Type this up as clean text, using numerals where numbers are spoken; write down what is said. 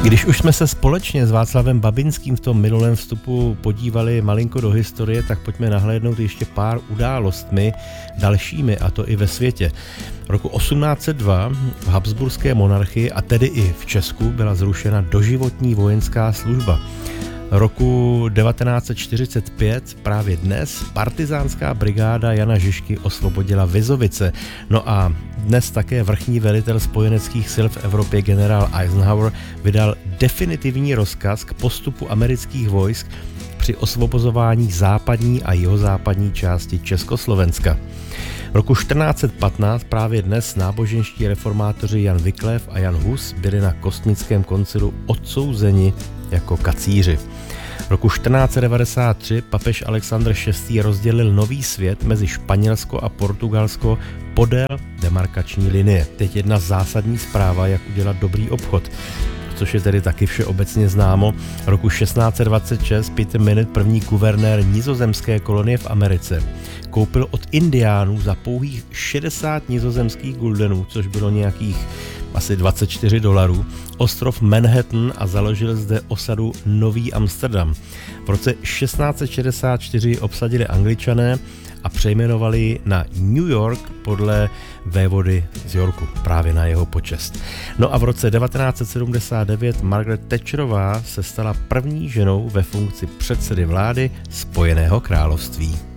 Když už jsme se společně s Václavem Babinským v tom minulém vstupu podívali malinko do historie, tak pojďme nahlédnout ještě pár událostmi dalšími, a to i ve světě. Roku 1802 v Habsburské monarchii, a tedy i v Česku, byla zrušena doživotní vojenská služba. Roku 1945, právě dnes, partizánská brigáda Jana Žižky osvobodila Vizovice. No a dnes také vrchní velitel spojeneckých sil v Evropě generál Eisenhower vydal definitivní rozkaz k postupu amerických vojsk při osvobozování západní a jihozápadní části Československa. Roku 1415 právě dnes náboženští reformátoři Jan Wycliffe a Jan Hus byli na Kostnickém koncilu odsouzeni jako kacíři. Roku 1493 papež Alexandr VI. Rozdělil nový svět mezi Španělsko a Portugalsko podél demarkační linie. Teď jedna zásadní zpráva, jak udělat dobrý obchod, což je tedy taky všeobecně známo. Roku 1626 Peter Minute, první guvernér nizozemské kolonie v Americe, koupil od indiánů za pouhých 60 nizozemských guldenů, což bylo nějakých asi $24, ostrov Manhattan a založil zde osadu Nový Amsterdam. V roce 1664 obsadili Angličané a přejmenovali ji na New York podle vévody z Yorku, právě na jeho počest. No a v roce 1979 Margaret Thatcherová se stala první ženou ve funkci předsedy vlády Spojeného království.